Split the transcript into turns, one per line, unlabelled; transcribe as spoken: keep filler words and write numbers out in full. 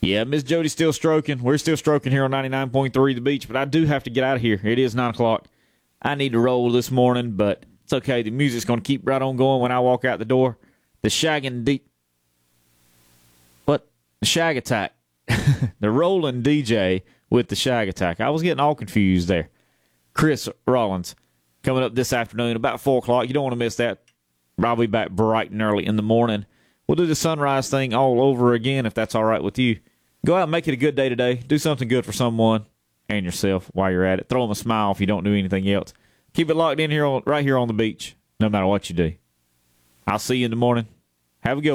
Yeah, Miss Jody's still stroking. We're still stroking here on ninety-nine point three The Beach, but I do have to get out of here. It is nine o'clock. I need to roll this morning, but it's okay. The music's going to keep right on going when I walk out the door. The shagging D... What? The Shag Attack. The rolling D J with the Shag Attack. I was getting all confused there. Chris Rollins coming up this afternoon about four o'clock. You don't want to miss that. I'll be back bright and early in the morning. We'll do the sunrise thing all over again if that's all right with you. Go out and make it a good day today. Do something good for someone and yourself while you're at it. Throw them a smile if you don't do anything else. Keep it locked in here, on, right here on the beach, no matter what you do. I'll see you in the morning. Have a good one.